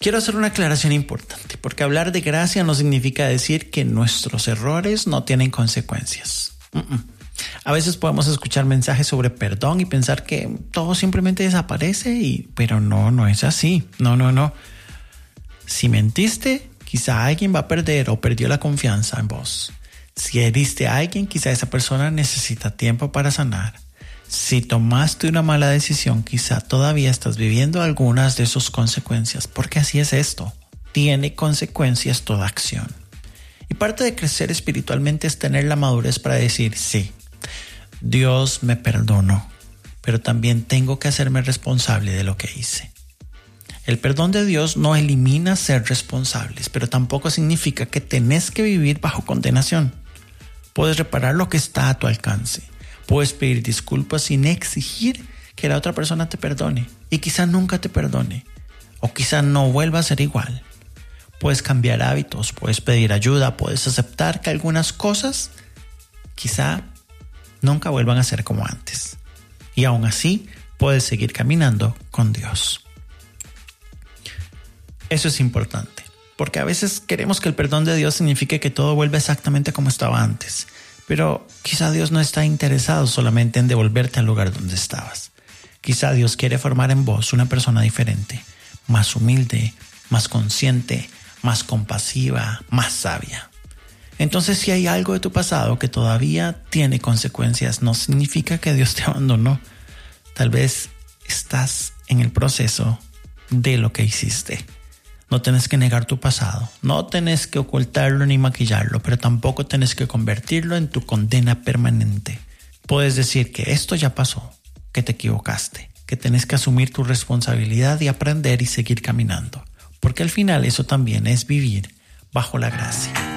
Quiero hacer una aclaración importante, porque hablar de gracia no significa decir que nuestros errores no tienen consecuencias. A veces podemos escuchar mensajes sobre perdón y pensar que todo simplemente desaparece, pero no es así. No. Si mentiste, quizá alguien va a perder o perdió la confianza en vos. Si heriste a alguien, quizá esa persona necesita tiempo para sanar. Si tomaste una mala decisión, quizá todavía estás viviendo algunas de sus consecuencias, porque así es esto. Tiene consecuencias toda acción. Y parte de crecer espiritualmente es tener la madurez para decir, sí, Dios me perdonó, pero también tengo que hacerme responsable de lo que hice. El perdón de Dios no elimina ser responsables, pero tampoco significa que tenés que vivir bajo condenación. Puedes reparar lo que está a tu alcance. Puedes pedir disculpas sin exigir que la otra persona te perdone y quizá nunca te perdone o quizá no vuelva a ser igual. Puedes cambiar hábitos, puedes pedir ayuda, puedes aceptar que algunas cosas quizá nunca vuelvan a ser como antes. Y aún así puedes seguir caminando con Dios. Eso es importante, porque a veces queremos que el perdón de Dios signifique que todo vuelva exactamente como estaba antes. Pero quizá Dios no está interesado solamente en devolverte al lugar donde estabas. Quizá Dios quiere formar en vos una persona diferente, más humilde, más consciente, más compasiva, más sabia. Entonces, si hay algo de tu pasado que todavía tiene consecuencias, no significa que Dios te abandonó. Tal vez estás en el proceso de lo que hiciste. No tenés que negar tu pasado, no tenés que ocultarlo ni maquillarlo, pero tampoco tenés que convertirlo en tu condena permanente. Puedes decir que esto ya pasó, que te equivocaste, que tenés que asumir tu responsabilidad y aprender y seguir caminando, porque al final eso también es vivir bajo la gracia.